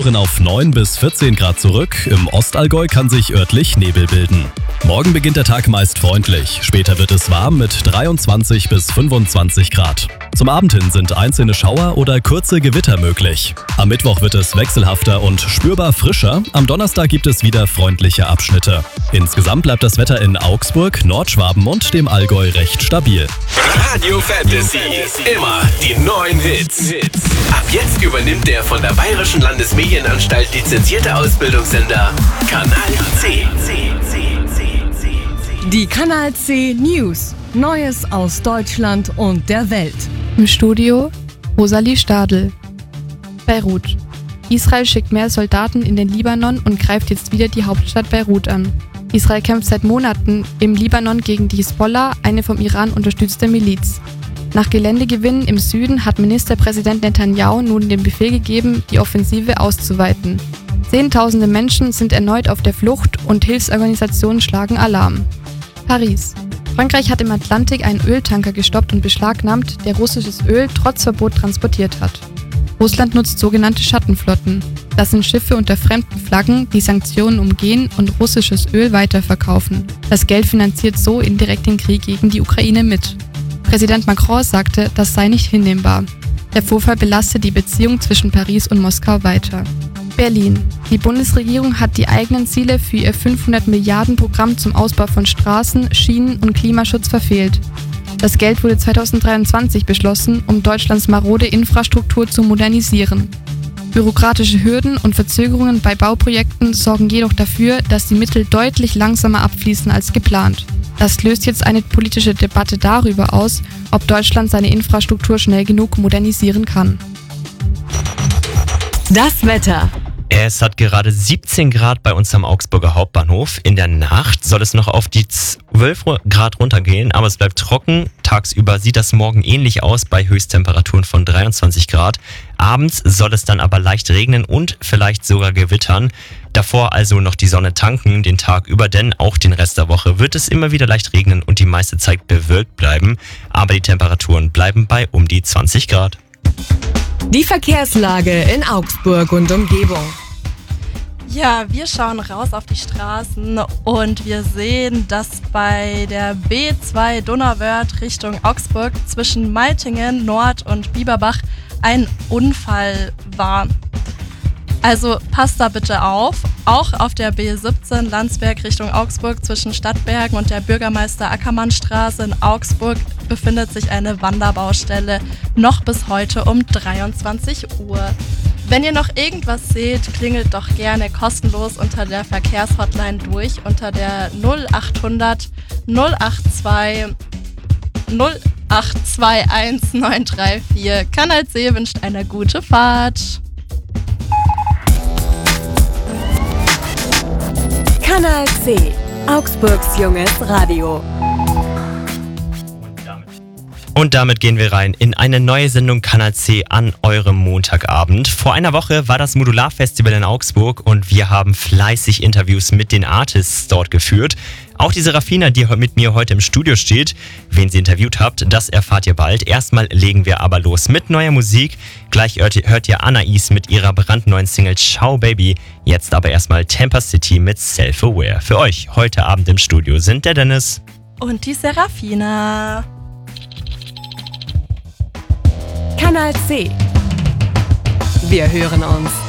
Temperaturen auf 9 bis 14 Grad zurück. Im Ostallgäu kann sich örtlich Nebel bilden. Morgen beginnt der Tag meist freundlich. Später wird es warm mit 23 bis 25 Grad. Zum Abend hin sind einzelne Schauer oder kurze Gewitter möglich. Am Mittwoch wird es wechselhafter und spürbar frischer. Am Donnerstag gibt es wieder freundliche Abschnitte. Insgesamt bleibt das Wetter in Augsburg, Nordschwaben und dem Allgäu recht stabil. Radio Fantasy, immer die neuen Hits. Ab jetzt übernimmt der von der Bayerischen Landesmedienanstalt lizenzierte Ausbildungssender Kanal C. Die Kanal C News. Neues aus Deutschland und der Welt. Im Studio Rosalie Stadl. Beirut. Israel schickt mehr Soldaten in den Libanon und greift jetzt wieder die Hauptstadt Beirut an. Israel kämpft seit Monaten im Libanon gegen die Hisbollah, eine vom Iran unterstützte Miliz. Nach Geländegewinnen im Süden hat Ministerpräsident Netanyahu nun den Befehl gegeben, die Offensive auszuweiten. Zehntausende Menschen sind erneut auf der Flucht und Hilfsorganisationen schlagen Alarm. Paris. Frankreich hat im Atlantik einen Öltanker gestoppt und beschlagnahmt, der russisches Öl trotz Verbot transportiert hat. Russland nutzt sogenannte Schattenflotten. Das sind Schiffe unter fremden Flaggen, die Sanktionen umgehen und russisches Öl weiterverkaufen. Das Geld finanziert so indirekt den Krieg gegen die Ukraine mit. Präsident Macron sagte, das sei nicht hinnehmbar. Der Vorfall belastet die Beziehung zwischen Paris und Moskau weiter. Berlin. Die Bundesregierung hat die eigenen Ziele für ihr 500 Milliarden Programm zum Ausbau von Straßen, Schienen und Klimaschutz verfehlt. Das Geld wurde 2023 beschlossen, um Deutschlands marode Infrastruktur zu modernisieren. Bürokratische Hürden und Verzögerungen bei Bauprojekten sorgen jedoch dafür, dass die Mittel deutlich langsamer abfließen als geplant. Das löst jetzt eine politische Debatte darüber aus, ob Deutschland seine Infrastruktur schnell genug modernisieren kann. Das Wetter. Es hat gerade 17 Grad bei uns am Augsburger Hauptbahnhof. In der Nacht soll es noch auf die 12 Grad runtergehen, aber es bleibt trocken. Tagsüber sieht das morgen ähnlich aus bei Höchsttemperaturen von 23 Grad. Abends soll es dann aber leicht regnen und vielleicht sogar gewittern. Davor also noch die Sonne tanken den Tag über, denn auch den Rest der Woche wird es immer wieder leicht regnen und die meiste Zeit bewölkt bleiben. Aber die Temperaturen bleiben bei um die 20 Grad. Die Verkehrslage in Augsburg und Umgebung. Ja, wir schauen raus auf die Straßen und wir sehen, dass bei der B2 Donauwörth Richtung Augsburg zwischen Meitingen Nord und Bieberbach ein Unfall war. Also passt da bitte auf. Auch auf der B17 Landsberg Richtung Augsburg zwischen Stadtbergen und der Bürgermeister Ackermannstraße in Augsburg befindet sich eine Wanderbaustelle, noch bis heute um 23 Uhr. Wenn ihr noch irgendwas seht, klingelt doch gerne kostenlos unter der Verkehrshotline durch unter der 0800 082 0821 934. Kanal C wünscht eine gute Fahrt. Kanal C. Augsburgs junges Radio. Und damit gehen wir rein in eine neue Sendung Kanal C an eurem Montagabend. Vor einer Woche war das Modular-Festival in Augsburg und wir haben fleißig Interviews mit den Artists dort geführt. Auch die Serafina, die mit mir heute im Studio steht, wen sie interviewt habt, das erfahrt ihr bald. Erstmal legen wir aber los mit neuer Musik. Gleich hört ihr Anais mit ihrer brandneuen Single Ciao Baby. Jetzt aber erstmal Temper City mit Self-Aware. Für euch heute Abend im Studio sind der Dennis und die Serafina. Kanal C. Wir hören uns.